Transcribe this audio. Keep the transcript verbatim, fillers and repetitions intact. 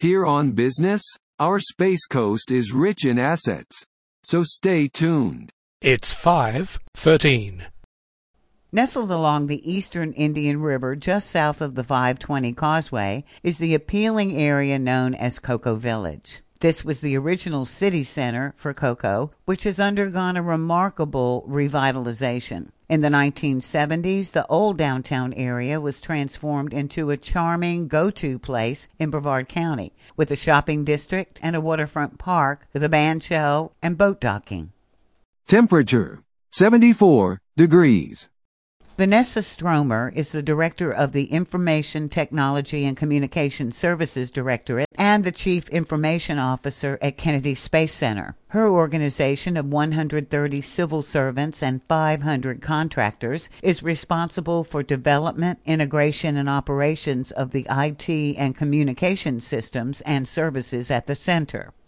Here on Business, our Space Coast is rich in assets. So stay tuned. It's five thirteen. Nestled along the eastern Indian River just south of the five twenty Causeway is the appealing area known as Cocoa Village. This was the original city center for cocoa, which has undergone a remarkable revitalization. In the nineteen seventies, the old downtown area was transformed into a charming go-to place in Brevard County, with a shopping district and a waterfront park with a band shell and boat docking. Temperature, seventy-four degrees. Vanessa Stromer is the director of the Information Technology and Communication Services Directorate and the Chief Information Officer at Kennedy Space Center. Her organization of one hundred thirty civil servants and five hundred contractors is responsible for development, integration, and operations of the I T and communication systems and services at the center.